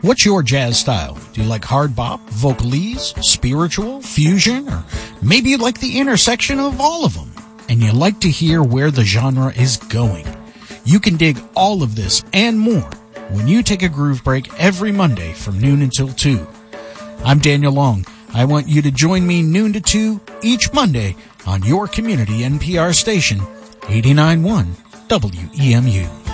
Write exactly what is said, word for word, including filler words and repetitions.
What's your jazz style? Do you like hard bop, vocalese, spiritual, fusion, or maybe you like the intersection of all of them, and you like to hear where the genre is going? You can dig all of this and more when you take a groove break every Monday from noon until two. I'm Daniel Long. I want you to join me noon to two each Monday on your community N P R station, eighty-nine point one W E M U.